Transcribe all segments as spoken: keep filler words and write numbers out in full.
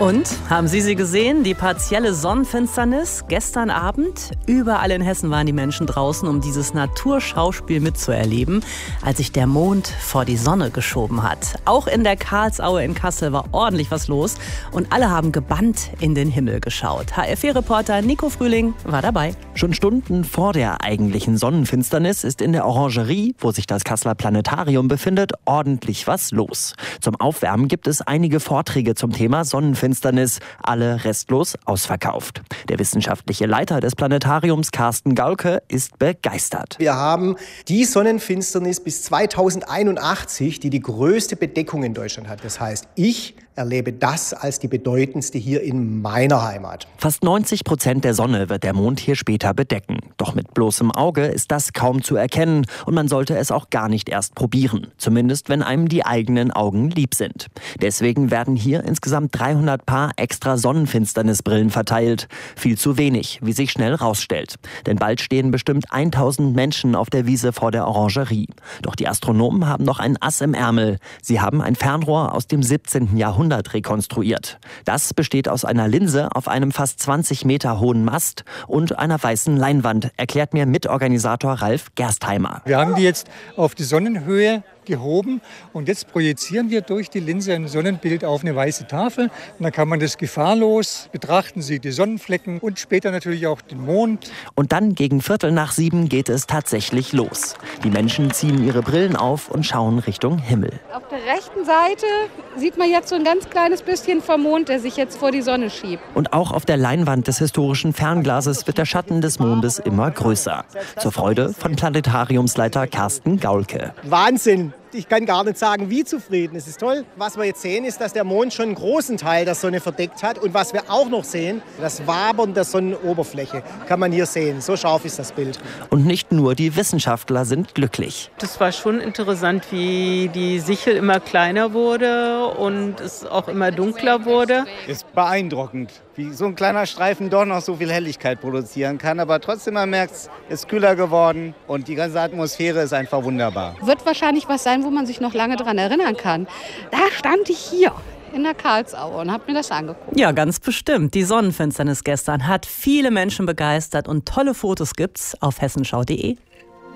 Und, haben Sie sie gesehen? Die partielle Sonnenfinsternis gestern Abend. Überall in Hessen waren die Menschen draußen, um dieses Naturschauspiel mitzuerleben, als sich der Mond vor die Sonne geschoben hat. Auch in der Karlsaue in Kassel war ordentlich was los und alle haben gebannt in den Himmel geschaut. H R vier-Reporter Nico Frühling war dabei. Schon Stunden vor der eigentlichen Sonnenfinsternis ist in der Orangerie, wo sich das Kasseler Planetarium befindet, ordentlich was los. Zum Aufwärmen gibt es einige Vorträge zum Thema Sonnenfinsternis. Alle restlos ausverkauft. Der wissenschaftliche Leiter des Planetariums, Carsten Gaulke, ist begeistert. Wir haben die Sonnenfinsternis bis zweitausendeinundachtzig, die die größte Bedeckung in Deutschland hat. Das heißt, ich erlebe das als die bedeutendste hier in meiner Heimat. Fast neunzig Prozent der Sonne wird der Mond hier später bedecken. Doch mit bloßem Auge ist das kaum zu erkennen und man sollte es auch gar nicht erst probieren. Zumindest, wenn einem die eigenen Augen lieb sind. Deswegen werden hier insgesamt dreihundert Paar extra Sonnenfinsternisbrillen verteilt. Viel zu wenig, wie sich schnell rausstellt. Denn bald stehen bestimmt tausend Menschen auf der Wiese vor der Orangerie. Doch die Astronomen haben noch ein Ass im Ärmel. Sie haben ein Fernrohr aus dem siebzehnten Jahrhundert rekonstruiert. Das besteht aus einer Linse auf einem fast zwanzig Meter hohen Mast und einer weißen Leinwand, erklärt mir Mitorganisator Ralf Gerstheimer. Wir haben die jetzt auf die Sonnenhöhe gehoben und jetzt projizieren wir durch die Linse ein Sonnenbild auf eine weiße Tafel und dann kann man das gefahrlos betrachten, sieht die Sonnenflecken und später natürlich auch den Mond. Und dann gegen Viertel nach sieben geht es tatsächlich los. Die Menschen ziehen ihre Brillen auf und schauen Richtung Himmel. Auf der rechten Seite sieht man jetzt so ein ganz kleines bisschen vom Mond, der sich jetzt vor die Sonne schiebt. Und auch auf der Leinwand des historischen Fernglases wird der Schatten des Mondes immer größer. Zur Freude von Planetariumsleiter Carsten Gaulke. Wahnsinn! Ich kann gar nicht sagen, wie zufrieden. Es ist toll. Was wir jetzt sehen, ist, dass der Mond schon einen großen Teil der Sonne verdeckt hat. Und was wir auch noch sehen, das Wabern der Sonnenoberfläche kann man hier sehen. So scharf ist das Bild. Und nicht nur die Wissenschaftler sind glücklich. Das war schon interessant, wie die Sichel immer kleiner wurde und es auch immer dunkler wurde. Ist beeindruckend, wie so ein kleiner Streifen doch noch so viel Helligkeit produzieren kann. Aber trotzdem, man merkt, es ist kühler geworden und die ganze Atmosphäre ist einfach wunderbar. Wird wahrscheinlich was sein, wo man sich noch lange daran erinnern kann. Da stand ich hier in der Karlsaue und habe mir das angeguckt. Ja, ganz bestimmt. Die Sonnenfinsternis gestern hat viele Menschen begeistert und tolle Fotos gibt's auf hessenschau punkt de.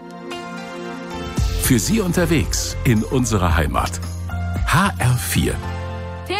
Für Sie unterwegs in unserer Heimat. H R vier.